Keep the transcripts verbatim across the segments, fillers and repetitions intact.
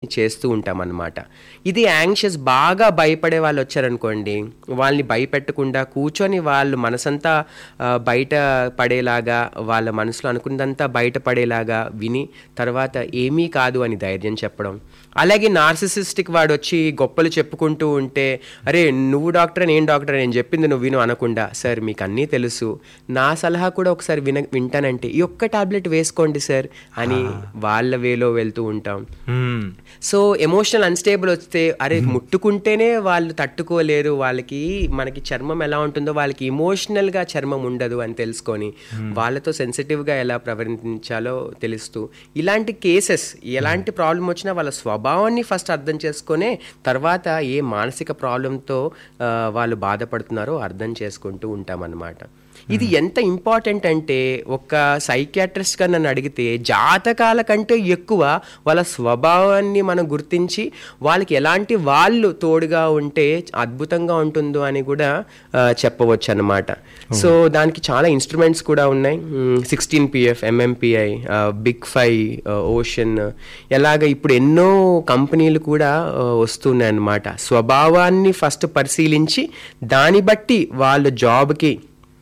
చేస్తూ ఉంటాం అన్నమాట. ఇది యాంగ్షియస్ బాగా భయపడే వాళ్ళు వచ్చారనుకోండి, వాళ్ళని భయపెట్టకుండా కూర్చొని వాళ్ళు మనసంతా బయట పడేలాగా, వాళ్ళ మనసులో అనుకున్నదంతా బయట పడేలాగా విని తర్వాత ఏమీ కాదు అని ధైర్యం చెప్పడం. అలాగే నార్సిసిస్టిక్ వాడు వచ్చి గొప్పలు చెప్పుకుంటూ ఉంటే, అరే నువ్వు డాక్టర్ నేను డాక్టర్ నేను చెప్పింది నువ్వు విను అనకుండా, సార్ మీకు అన్నీ తెలుసు, నా సలహా కూడా ఒకసారి విన వింటానంటే ఈ ఒక్క టాబ్లెట్ వేసుకోండి సార్ అని వాళ్ళ వేలో వెళ్తూ ఉంటాం. సో ఎమోషనల్ అన్స్టేబుల్ వస్తే, అరే ముట్టుకుంటేనే వాళ్ళు తట్టుకోలేరు, వాళ్ళకి మనకి చర్మం ఎలా ఉంటుందో వాళ్ళకి ఇమోషనల్గా చర్మం ఉండదు అని తెలుసుకొని వాళ్ళతో సెన్సిటివ్గా ఎలా ప్రవర్తించాలో తెలుస్తూ, ఇలాంటి కేసెస్ ఎలాంటి ప్రాబ్లం వచ్చినా వాళ్ళ స్వభావాన్ని ఫస్ట్ అర్థం చేసుకునే తర్వాత ఏ మానసిక ప్రాబ్లంతో వాళ్ళు బాధపడుతున్నారో అర్థం చేసుకుంటూ ఉంటామన్నమాట. ఇది ఎంత ఇంపార్టెంట్ అంటే, ఒక సైకియాట్రిస్ట్గా నన్ను అడిగితే జాతకాల కంటే ఎక్కువ వాళ్ళ స్వభావాన్ని మనం గుర్తించి వాళ్ళకి ఎలాంటి వాళ్ళు తోడుగా ఉంటే అద్భుతంగా ఉంటుందో అని కూడా చెప్పవచ్చు అన్నమాట. సో దానికి చాలా ఇన్స్ట్రుమెంట్స్ కూడా ఉన్నాయి. Sixteen PF, MMPI, big five, ocean, ఎలాగ ఇప్పుడు ఎన్నో కంపెనీలు కూడా వస్తున్నాయి అన్నమాట. స్వభావాన్ని ఫస్ట్ పరిశీలించి దాన్ని బట్టి వాళ్ళు జాబ్కి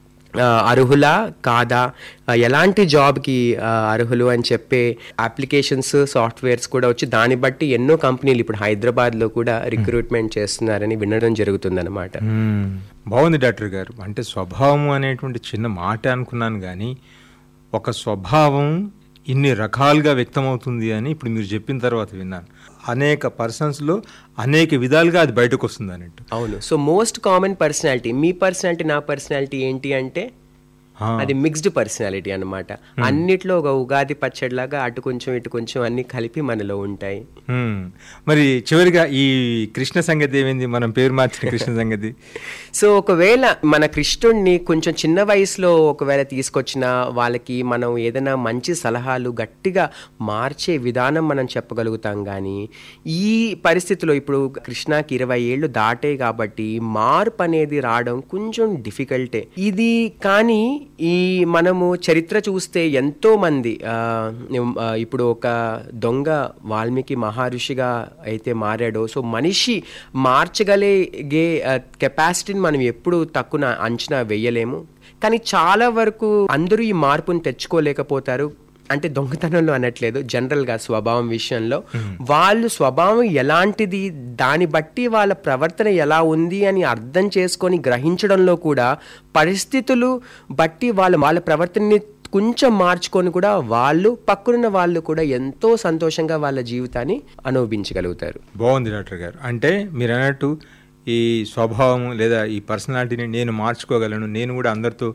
అర్హులా కాదా, ఎలాంటి జాబ్కి అర్హులు అని చెప్పే అప్లికేషన్స్ సాఫ్ట్వేర్స్ కూడా వచ్చి దాన్ని బట్టి ఎన్నో కంపెనీలు ఇప్పుడు హైదరాబాద్లో కూడా రిక్రూట్మెంట్ చేస్తున్నారని వినడం జరుగుతుంది అనమాట. బాగుంది డాక్టర్ గారు. అంటే స్వభావం అనేటువంటి చిన్న మాట అనుకున్నాను, కానీ ఒక స్వభావం ఇన్ని రకాలుగా వ్యక్తమవుతుంది అని ఇప్పుడు మీరు చెప్పిన తర్వాత విన్నాను. అనేక పర్సన్స్లో అనేక విధాలుగా అది బయటకు వస్తుంది అన్నట్టు. అవును. సో మోస్ట్ కామన్ పర్సనాలిటీ, మీ పర్సనాలిటీ నా పర్సనాలిటీ ఏంటి అంటే అది మిక్స్డ్ పర్సనాలిటీ అనమాట. అన్నిట్లో ఒక ఉగాది పచ్చడిలాగా అటు కొంచెం ఇటు కొంచెం అన్ని కలిపి మనలో ఉంటాయి. మరి చివరిగా ఈ కృష్ణ సంగతి ఏమైంది, మనం పేరు మార్చిన కృష్ణ సంగతి? సో ఒకవేళ మన కృష్ణుడిని కొంచెం చిన్న వయసులో ఒకవేళ తీసుకొచ్చిన వాళ్ళకి మనం ఏదైనా మంచి సలహాలు గట్టిగా మార్చే విధానం మనం చెప్పగలుగుతాం. కానీ ఈ పరిస్థితిలో ఇప్పుడు కృష్ణకి ఇరవై ఏళ్ళు దాటే కాబట్టి మార్పు అనేది రావడం కొంచెం డిఫికల్టే ఇది. కానీ ఈ మనము చరిత్ర చూస్తే ఎంతో మంది ఇప్పుడు ఒక దొంగ వాల్మీకి మహర్షిగా అయితే మారాడో, సో మనిషి మార్చగలిగే కెపాసిటీని మనం ఎప్పుడు తక్కువ అంచనా వేయలేము. కానీ చాలా వరకు అందరూ ఈ మార్పుని తెచ్చుకోలేకపోతారు. అంటే దొంగతనంలో అనట్లేదు, జనరల్గా స్వభావం విషయంలో వాళ్ళు స్వభావం ఎలాంటిది, దాన్ని బట్టి వాళ్ళ ప్రవర్తన ఎలా ఉంది అని అర్థం చేసుకొని గ్రహించడంలో కూడా పరిస్థితులు బట్టి వాళ్ళు వాళ్ళ ప్రవర్తనని కొంచెం మార్చుకొని కూడా వాళ్ళు పక్కనున్న వాళ్ళు కూడా ఎంతో సంతోషంగా వాళ్ళ జీవితాన్ని అనుభవించగలుగుతారు. బాగుంది డాక్టర్ గారు. అంటే మీరు అన్నట్టు ఈ స్వభావం లేదా ఈ పర్సనాలిటీని నేను మార్చుకోగలను, నేను కూడా అందరితో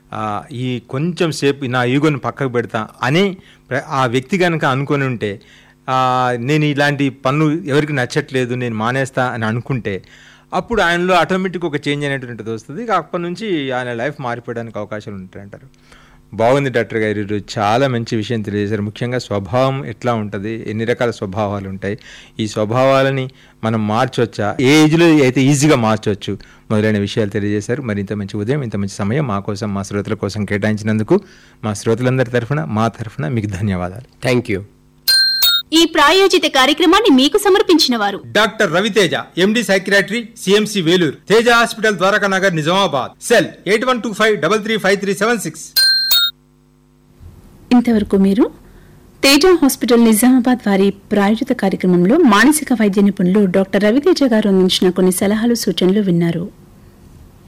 ఈ కొంచెం సేపు నా ఈగోని పక్కకు పెడతా అని ఆ వ్యక్తి కనుక అనుకొని ఉంటే, నేను ఇలాంటి పనులు ఎవరికి నచ్చట్లేదు నేను మానేస్తా అని అనుకుంటే, అప్పుడు ఆయనలో ఆటోమేటిక్ ఒక చేంజ్ అనేటువంటిది వస్తుంది. అప్పటి నుంచి ఆయన లైఫ్ మారిపోవడానికి అవకాశాలు ఉంటాయంటారు. బాగుంది డాక్టర్ గారు, ఈరోజు చాలా మంచి విషయం తెలియజేశారు. ముఖ్యంగా స్వభావం ఎట్లా ఉంటుంది, ఎన్ని రకాల స్వభావాలు ఉంటాయి, ఈ స్వభావాలని మనం మార్చొచ్చా, ఏ ఏజ్లో అయితే ఈజీగా మార్చవచ్చు మొదలైన విషయాలు తెలియజేశారు. మరి ఇంత మంచి ఉదయం, ఇంత మంచి సమయం మా కోసం, మా శ్రోతల కోసం కేటాయించినందుకు మా శ్రోతలందరి తరఫున, మా తరఫున మీకు ధన్యవాదాలు. Thank you. ఈ ప్రాయోజిత కార్యక్రమాన్ని మీకు సమర్పించిన వారు డాక్టర్ రవితేజ, ఎండి psychiatry, CMC Vellore, Teja hospital, Dwaraka Nagar, Nizamabad. Cell eight one two five double three five three seven six. ఇంతవరకు మీరు తేజ హాస్పిటల్ నిజామాబాద్ వారి ప్రాయోజిత కార్యక్రమంలో మానసిక వైద్య నిపుణులు డాక్టర్ రవితేజ గారు అందించిన కొన్ని సలహాలు, సూచనలు విన్నారు.